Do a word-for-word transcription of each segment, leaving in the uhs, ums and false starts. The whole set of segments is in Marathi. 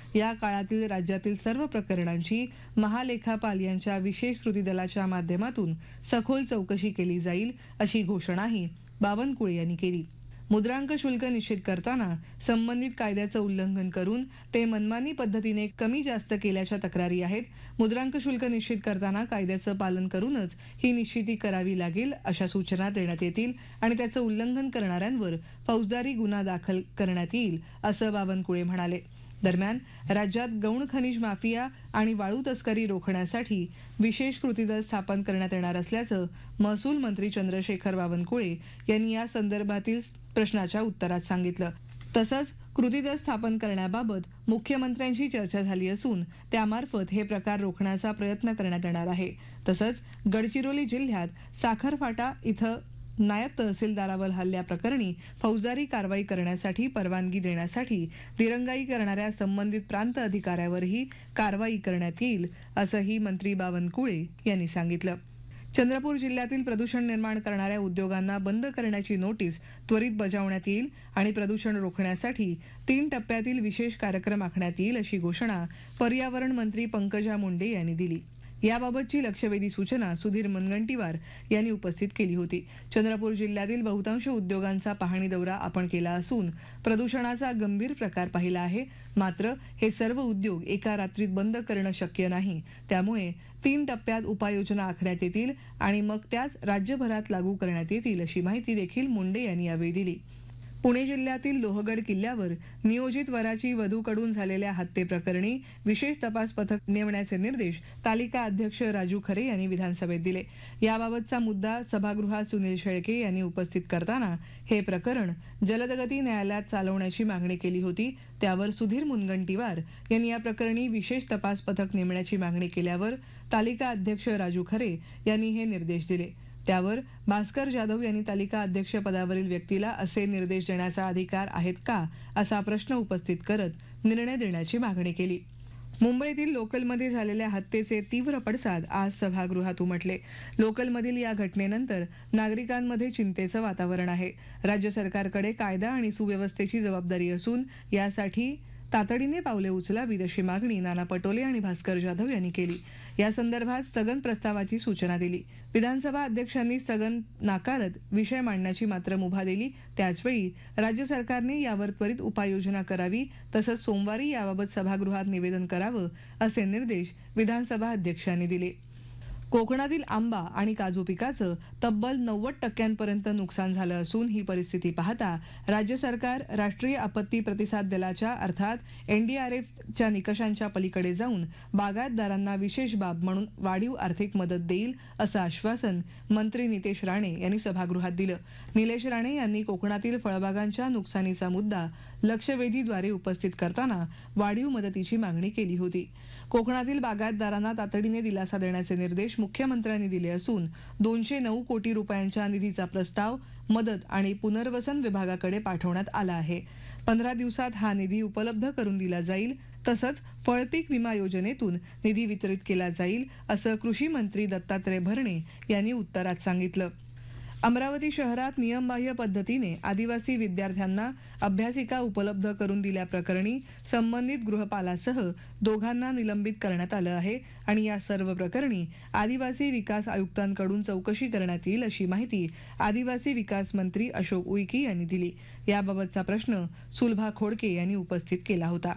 या काळातील राज्यातील सर्व प्रकरणांची महालेखापाल यांच्या विशेष कृती दलाच्या माध्यमातून सखोल चौकशी केली जाईल अशी घोषणाही बावनकुळे यांनी केली. मुद्रांक शुल्क निश्चित करताना संबंधित कायद्याचं उल्लंघन करून ते मनमानी पद्धतीने कमी जास्त केल्याच्या तक्रारी आहेत. मुद्रांक शुल्क निश्चित करताना कायद्याचं पालन करूनच ही निश्चिती करावी लागेल अशा सूचना देण्यात येतील आणि त्याचं उल्लंघन करणाऱ्यांवर फौजदारी गुन्हा दाखल करण्यात येईल असं बावनकुळे म्हणाले. दरम्यान राज्यात गौण खनिज माफिया आणि वाळू तस्करी रोखण्यासाठी विशेष कृती दल स्थापन करण्यात येणार असल्याचं महसूल मंत्री चंद्रशेखर बावनकुळे यांनी या संदर्भातील प्रश्नाच्या उत्तरात सांगितलं. तसंच कृती दल स्थापन करण्याबाबत मुख्यमंत्र्यांशी चर्चा झाली असून त्यामार्फत हे प्रकार रोखण्याचा प्रयत्न करण्यात येणार आहे. तसंच गडचिरोली जिल्ह्यात साखर फाटा इथं नायब तहसीलदारावर हल्ल्याप्रकरणी फौजदारी कारवाई करण्यासाठी परवानगी देण्यासाठी दिरंगाई करणाऱ्या संबंधित प्रांत अधिकाऱ्यावरही कारवाई करण्यात येईल असंही मंत्री बावनकुळे यांनी सांगितलं. चंद्रपूर जिल्ह्यातील प्रदूषण निर्माण करणाऱ्या उद्योगांना बंद करण्याची नोटीस त्वरित बजावण्यात येईल आणि प्रदूषण रोखण्यासाठी तीन टप्प्यातील विशेष कार्यक्रम आखण्यात येईल अशी घोषणा पर्यावरण मंत्री पंकजा मुंडे यांनी दिली. याबाबतची लक्षवेधी सूचना सुधीर मुनगंटीवार यांनी उपस्थित केली होती. चंद्रपूर जिल्ह्यातील बहुतांश उद्योगांचा पाहणी दौरा आपण केला असून प्रदूषणाचा गंभीर प्रकार पाहिला आहे. मात्र हे सर्व उद्योग एका रात्रीत बंद करणं शक्य नाही. त्यामुळे तीन टप्प्यात उपाययोजना आखण्यात येतील आणि मग त्याच राज्यभरात लागू करण्यात येतील अशी माहिती देखील मुंडे यांनी यावेळी दिली. पुणे जिल्ह्यातील लोहगड किल्ल्यावर नियोजित वराची वधूकडून झालेल्या हत्येप्रकरणी विशेष तपास पथक नेमण्याचे निर्देश तालिका अध्यक्ष राजू खरे यांनी विधानसभेत दिले. याबाबतचा मुद्दा सभागृहात सुनील शेळके यांनी उपस्थित करताना हे प्रकरण जलदगती न्यायालयात चालवण्याची मागणी केली होती. त्यावर सुधीर मुनगंटीवार यांनी या प्रकरणी विशेष तपास पथक नेमण्याची मागणी केल्यावर तालिका अध्यक्ष राजू खरे यांनी हे निर्देश दिले. त्यावर भास्कर जाधव यांनी तालिका अध्यक्ष पदावरील व्यक्तीला असे निर्देश देण्याचा अधिकार आहेत का असा प्रश्न उपस्थित करत निर्णय देण्याची मागणी केली. मुंबईतील लोकलमध्ये झालेल्या हत्येचे तीव्र पडसाद आज सभागृहात उमटले. लोकलमधील या घटनेनंतर नागरिकांमध्ये चिंतेचं वातावरण आहे. राज्य सरकारकडे कायदा आणि सुव्यवस्थेची जबाबदारी असून यासाठी तातडीने पावले उचलावीत अशी मागणी नाना पटोले आणि भास्कर जाधव यांनी केली. या संदर्भात स्थगन प्रस्तावाची सूचना दिली. विधानसभा अध्यक्षांनी स्थगन नाकारत विषय मांडण्याची मात्र मुभा दिली. त्याचवेळी राज्य सरकारने यावर त्वरित उपाययोजना करावी तसंच सोमवारी याबाबत सभागृहात निवेदन करावं असे निर्देश विधानसभा अध्यक्षांनी दिले. कोकणातील आंबा आणि काजू पिकाचं तब्बल नव्वद टक्क्यांपर्यंत नुकसान झालं असून ही परिस्थिती पाहता राज्य सरकार राष्ट्रीय आपत्ती प्रतिसाद दलाच्या अर्थात एनडीआरएफच्या निकषांच्या पलीकडे जाऊन बागायतदारांना विशेष बाब म्हणून वाढीव आर्थिक मदत देईल असं आश्वासन मंत्री नितेश राणे यांनी सभागृहात दिलं. निलेश राणे यांनी कोकणातील फळबागांच्या नुकसानीचा मुद्दा लक्षवेधीद्वारे उपस्थित करताना वाढीव मदतीची मागणी केली होती. कोकणातील बागायतदारांना तातडीने दिलासा देण्याचे निर्देश मुख्यमंत्र्यांनी दिले असून दोनशे नऊ कोटी रुपयांच्या निधीचा प्रस्ताव मदत आणि पुनर्वसन विभागाकडे पाठवण्यात आला आहे. पंधरा दिवसात हा निधी उपलब्ध करून दिला जाईल. तसंच फळपीक विमा योजनेतून निधी वितरित केला जाईल असं कृषी मंत्री दत्तात्रय भरणे यांनी उत्तरात सांगितलं. अमरावती शहरात नियमबाह्य पद्धतीने आदिवासी विद्यार्थ्यांना अभ्यासिका उपलब्ध करून दिल्याप्रकरणी संबंधित गृहपालासह दोघांना निलंबित करण्यात आलं आहे आणि या सर्व प्रकरणी आदिवासी विकास आयुक्तांकडून चौकशी करण्यात येईल अशी माहिती आदिवासी विकास मंत्री अशोक उईके यांनी दिली. याबाबतचा प्रश्न सुलभा खोडके यांनी उपस्थित केला होता.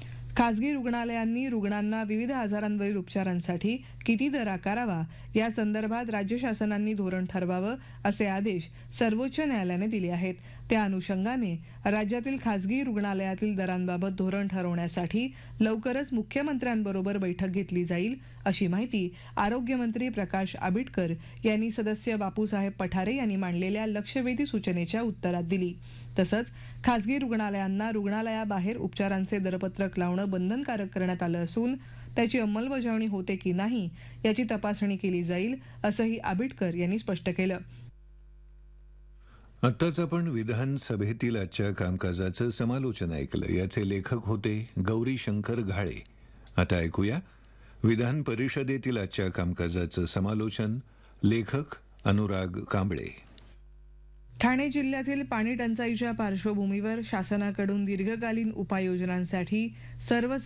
खासगी रुग्णालयांनी रुग्णांना विविध आजारांवरील उपचारांसाठी किती दर आकारावा या संदर्भात राज्य शासनांनी धोरण ठरवावं असे आदेश सर्वोच्च न्यायालयाने दिले आहेत. त्या अनुषंगाने राज्यातील खासगी रुग्णालयातील दरांबाबत धोरण ठरवण्यासाठी लवकरच मुख्यमंत्र्यांबरोबर बैठक घेतली जाईल अशी माहिती आरोग्यमंत्री प्रकाश आबिटकर यांनी सदस्य बापूसाहेब पठारे यांनी मांडलेल्या लक्षवेधी सूचनेच्या उत्तरात दिली. तसंच खासगी रुग्णालयांना रुग्णालयाबाहेर उपचारांचे दरपत्रक लावणं बंधनकारक करण्यात आलं असून त्याची अंमलबजावणी होते की नाही याची तपासणी केली जाईल असंही आबिटकर यांनी स्पष्ट केलं. आत्ताच आपण विधानसभेतील आजच्या कामकाजाचं समालोचन ऐकलं. याचे लेखक होते गौरी शंकर घाळे. आता ऐकूया विधान परिषदेतील आजच्या कामकाजाचं समालोचन. लेखक अनुराग कांबळे. ठाणे जिल्ह्यातील पाणी टंचाईच्या पार्श्वभूमीवर शासनाकडून दीर्घकालीन उपाययोजनांसाठी सर्व